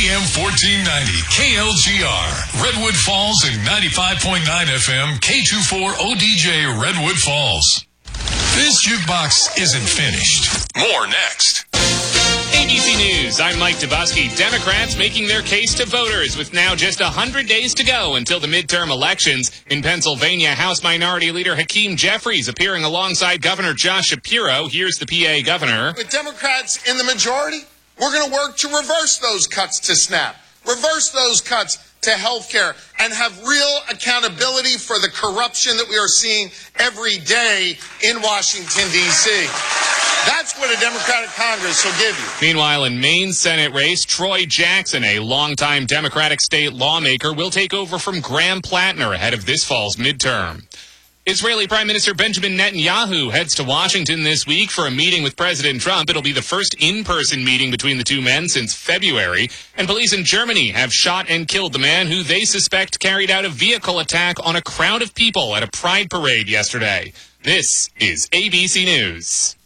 AM 1490, KLGR, Redwood Falls, and 95.9 FM, K24 ODJ, Redwood Falls. This jukebox isn't finished. More next. ABC News, I'm Mike Dubusky. Democrats making their case to voters with now just 100 days to go until the midterm elections. In Pennsylvania, House Minority Leader Hakeem Jeffries appearing alongside Governor Josh Shapiro. Here's the PA governor. With Democrats in the majority, we're going to work to reverse those cuts to SNAP, reverse those cuts to health care, and have real accountability for the corruption that we are seeing every day in Washington, D.C. That's what a Democratic Congress will give you. Meanwhile, in Maine's Senate race, Troy Jackson, a longtime Democratic state lawmaker, will take over from Graham Plattner ahead of this fall's midterm. Israeli Prime Minister Benjamin Netanyahu heads to Washington this week for a meeting with President Trump. It'll be the first in-person meeting between the two men since February. And police in Germany have shot and killed the man who they suspect carried out a vehicle attack on a crowd of people at a pride parade yesterday. This is ABC News.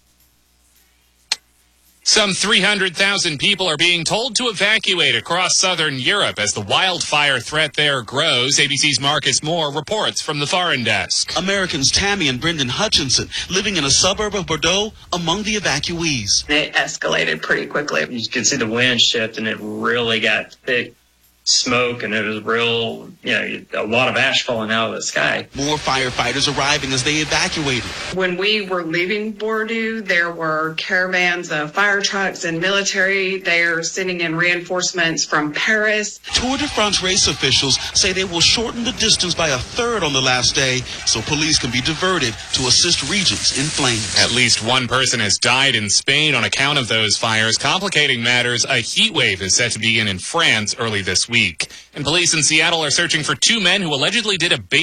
Some 300,000 people are being told to evacuate across southern Europe as the wildfire threat there grows. ABC's Marcus Moore reports from the Foreign Desk. Americans Tammy and Brendan Hutchinson living in a suburb of Bordeaux among the evacuees. It escalated pretty quickly. You could see the wind shift and it really got thick smoke, and it was real, a lot of ash falling out of the sky. More firefighters arriving as they evacuated. When we were leaving Bordeaux, there were caravans of fire trucks and military. They are sending in reinforcements from Paris. Tour de France race officials say they will shorten the distance by a third on the last day so police can be diverted to assist regions in flames. At least one person has died in Spain on account of those fires. Complicating matters, a heat wave is set to begin in France early this week. And police in Seattle are searching for two men who allegedly did a